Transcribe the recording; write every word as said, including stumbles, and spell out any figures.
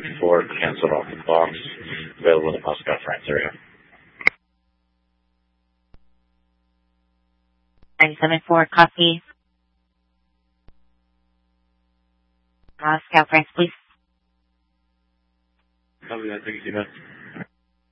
seventy-four, canceled off the box, available in the Moscow, France area. nine seven four, copy. Moscow, France, please. Copy that, thank you, man.